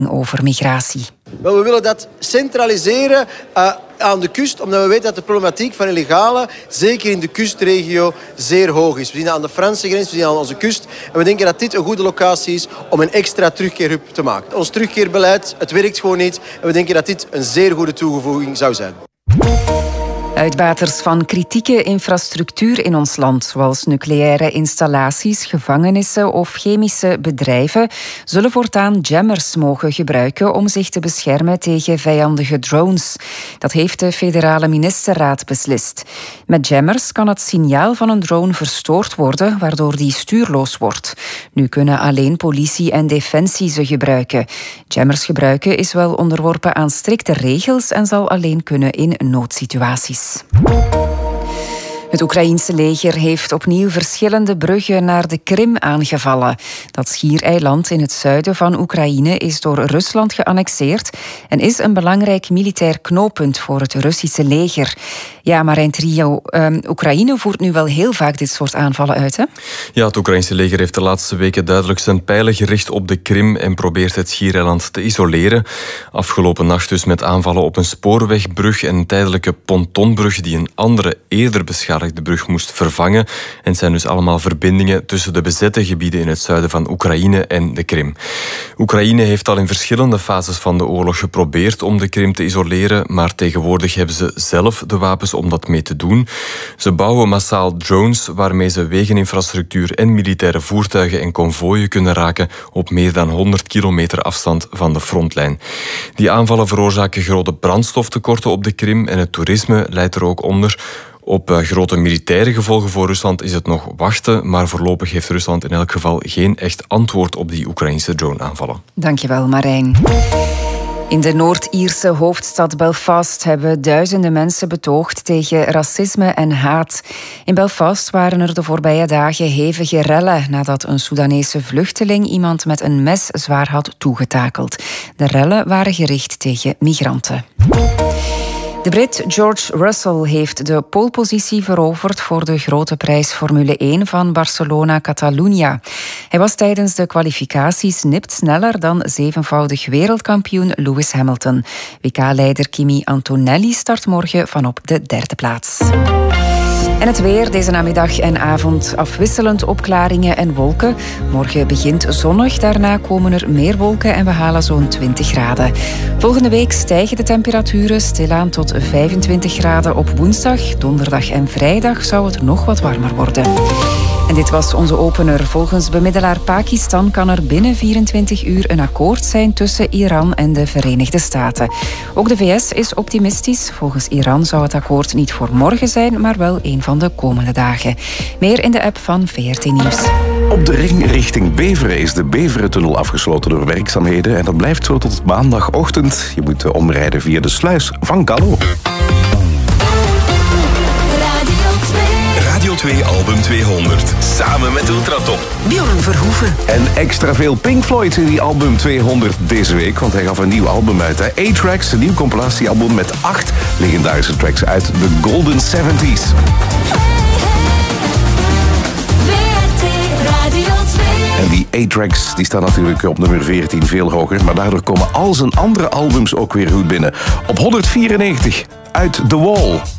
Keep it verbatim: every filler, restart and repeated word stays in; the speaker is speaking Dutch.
over migratie. Wel, we willen dat centraliseren uh, aan de kust, omdat we weten dat de problematiek van illegale, zeker in de kustregio, zeer hoog is. We zien dat aan de Franse grens, we zien dat aan onze kust. En we denken dat dit een goede locatie is om een extra terugkeerhub te maken. Ons terugkeerbeleid, het werkt gewoon niet. En we denken dat dit een zeer goede toevoeging zou zijn. Uitbaters van kritieke infrastructuur in ons land, zoals nucleaire installaties, gevangenissen of chemische bedrijven, zullen voortaan jammers mogen gebruiken om zich te beschermen tegen vijandige drones. Dat heeft de federale ministerraad beslist. Met jammers kan het signaal van een drone verstoord worden, waardoor die stuurloos wordt. Nu kunnen alleen politie en defensie ze gebruiken. Jammers gebruiken is wel onderworpen aan strikte regels en zal alleen kunnen in noodsituaties. Het Oekraïense leger heeft opnieuw verschillende bruggen naar de Krim aangevallen. Dat schiereiland in het zuiden van Oekraïne is door Rusland geannexeerd en is een belangrijk militair knooppunt voor het Russische leger. Ja, Marijn Trio, um, Oekraïne voert nu wel heel vaak dit soort aanvallen uit, hè? Ja, het Oekraïnse leger heeft de laatste weken duidelijk zijn pijlen gericht op de Krim en probeert het schiereiland te isoleren. Afgelopen nacht dus met aanvallen op een spoorwegbrug en een tijdelijke pontonbrug die een andere, eerder beschadigde brug moest vervangen. En het zijn dus allemaal verbindingen tussen de bezette gebieden in het zuiden van Oekraïne en de Krim. Oekraïne heeft al in verschillende fases van de oorlog geprobeerd om de Krim te isoleren, maar tegenwoordig hebben ze zelf de wapens om dat mee te doen. Ze bouwen massaal drones waarmee ze wegeninfrastructuur en militaire voertuigen en konvooien kunnen raken op meer dan honderd kilometer afstand van de frontlijn. Die aanvallen veroorzaken grote brandstoftekorten op de Krim en het toerisme leidt er ook onder. Op uh, grote militaire gevolgen voor Rusland is het nog wachten, maar voorlopig heeft Rusland in elk geval geen echt antwoord op die Oekraïnse drone-aanvallen. Dankjewel, Marijn. In de Noord-Ierse hoofdstad Belfast hebben duizenden mensen betoogd tegen racisme en haat. In Belfast waren er de voorbije dagen hevige rellen nadat een Soedanese vluchteling iemand met een mes zwaar had toegetakeld. De rellen waren gericht tegen migranten. De Brit George Russell heeft de polepositie veroverd voor de grote prijs Formule één van Barcelona-Catalunya. Hij was tijdens de kwalificaties nipt sneller dan zevenvoudig wereldkampioen Lewis Hamilton. W K-leider Kimi Antonelli start morgen van op de derde plaats. En het weer, deze namiddag en avond afwisselend opklaringen en wolken. Morgen begint zonnig, daarna komen er meer wolken en we halen zo'n twintig graden. Volgende week stijgen de temperaturen stilaan tot vijfentwintig graden op woensdag. Donderdag en vrijdag zou het nog wat warmer worden. En dit was onze opener. Volgens bemiddelaar Pakistan kan er binnen vierentwintig uur een akkoord zijn tussen Iran en de Verenigde Staten. Ook de V S is optimistisch. Volgens Iran zou het akkoord niet voor morgen zijn, maar wel een van de komende dagen. Meer in de app van V R T Nieuws. Op de ring richting Beveren is de Beverentunnel afgesloten door werkzaamheden. En dat blijft zo tot maandagochtend. Je moet omrijden via de sluis van Gallo. Radio twee Album tweehonderd. Samen met Ultratop. Björn Verhoeven. En extra veel Pink Floyd in die album tweehonderd deze week. Want hij gaf een nieuw album uit. A-Tracks, een nieuw compilatiealbum met acht legendarische tracks uit de Golden zeventies. En die A-Tracks die staan natuurlijk op nummer veertien veel hoger. Maar daardoor komen al zijn andere albums ook weer goed binnen. Op honderdvierennegentig uit The Wall.